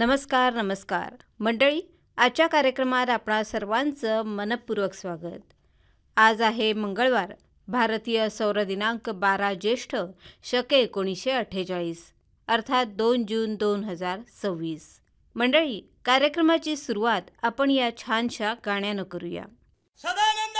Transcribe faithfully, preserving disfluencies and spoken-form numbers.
नमस्कार नमस्कार मंडळी, आजच्या कार्यक्रमात आपणा सर्वांचं मनपूर्वक स्वागत. आज आहे मंगळवार, भारतीय सौर दिनांक बारा ज्येष्ठ शके एकोणीसशे अठ्ठेचाळीस अर्थात दोन जून दोन हजार सव्वीस. मंडळी, कार्यक्रमाची सुरुवात आपण या छानशा गाण्यानं करूया. सदा